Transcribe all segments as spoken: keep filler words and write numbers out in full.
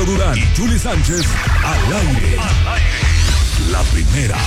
Vero Durán y Yuli Sánchez al aire. Al aire. La primera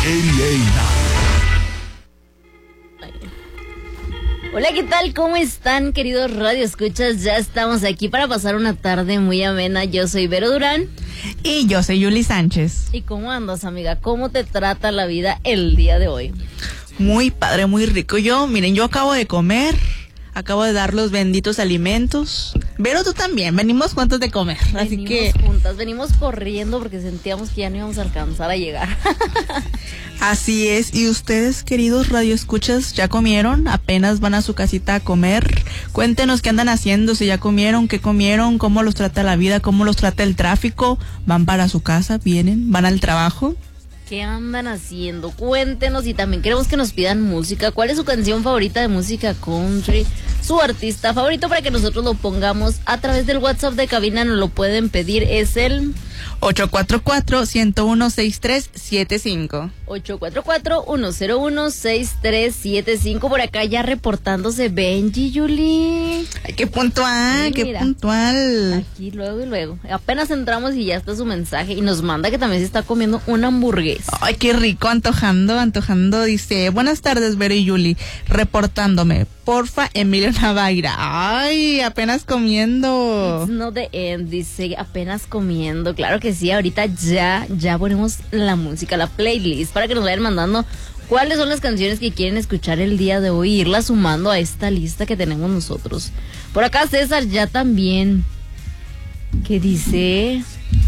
ochenta y ocho. Hola, ¿qué tal? ¿Cómo están, queridos radioescuchas? Ya estamos aquí para pasar una tarde muy amena. Yo soy Vero Durán. Y yo soy Yuli Sánchez. ¿Y cómo andas, amiga? ¿Cómo te trata la vida el día de hoy? Muy padre, muy rico. Yo, miren, yo acabo de comer, acabo de dar los benditos alimentos. Vero, tú también, venimos juntos de comer, Venimos así que... juntas, venimos corriendo porque sentíamos que ya no íbamos a alcanzar a llegar. Así es, y ustedes, queridos radioescuchas, ¿ya comieron? ¿Apenas van a su casita a comer? Cuéntenos qué andan haciendo, si ya comieron, qué comieron, cómo los trata la vida, cómo los trata el tráfico. ¿Van para su casa? ¿Vienen? ¿Van al trabajo? ¿Qué andan haciendo? Cuéntenos, y también queremos que nos pidan música. ¿Cuál es su canción favorita de música country? Su artista favorito, para que nosotros lo pongamos a través del WhatsApp de cabina. Nos lo pueden pedir, es el ocho cuatro cuatro, uno uno uno, seis tres siete cinco. ocho cuatro cuatro, uno cero uno, seis tres siete cinco. Por acá ya reportándose Benji, Yuli. Ay, qué puntual, Sí, qué mira. puntual. Aquí luego y luego. Apenas entramos y ya está su mensaje. Y nos manda que también se está comiendo una hamburguesa. Ay, qué rico, antojando, antojando. Dice, buenas tardes, Vero y Yuli, reportándome. Porfa, Emilio Navaira. Ay, apenas comiendo. It's not the end, dice, apenas comiendo. Claro que sí, ahorita ya, ya ponemos la música, la playlist, para que nos vayan mandando cuáles son las canciones que quieren escuchar el día de hoy, irlas sumando a esta lista que tenemos nosotros. Por acá César ya también, que dice,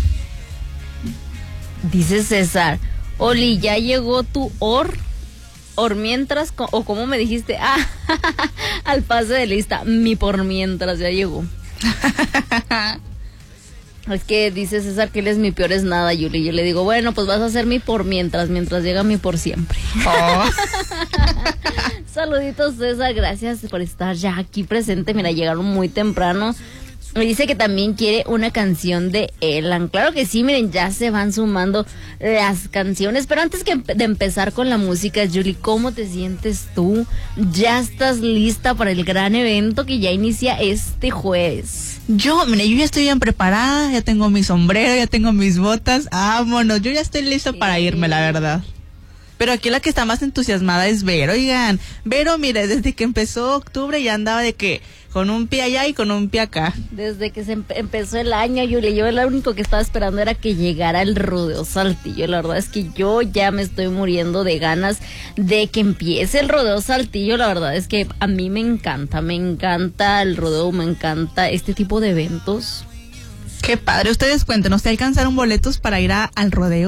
dice César, Oli, ya llegó tu or, or mientras, o como me dijiste, ah, al pase de lista, mi por mientras ya llegó. Es que dice César que él es mi peor es nada, Yuli. Yo le digo, bueno, pues vas a ser mi por mientras, mientras llega mi por siempre. Oh. Saluditos, César, gracias por estar ya aquí presente. Mira, llegaron muy temprano. Me dice que también quiere una canción de Elan. Claro que sí, miren, ya se van sumando las canciones. Pero antes que de empezar con la música, Yuli, ¿cómo te sientes tú? ¿Ya estás lista para el gran evento que ya inicia este jueves? Yo, mire, yo ya estoy bien preparada, ya tengo mi sombrero, ya tengo mis botas, vámonos, yo ya estoy lista para irme, la verdad. Pero aquí la que está más entusiasmada es Vero, oigan. Vero, mire, desde que empezó octubre ya andaba de que con un pie allá y con un pie acá. Desde que se empe- empezó el año, Yuli, yo lo único que estaba esperando era que llegara el rodeo Saltillo. La verdad es que yo ya me estoy muriendo de ganas de que empiece el rodeo Saltillo. La verdad es que a mí me encanta, me encanta el rodeo, me encanta este tipo de eventos. Qué padre, ustedes cuéntenos, ¿te alcanzaron boletos para ir a, al rodeo?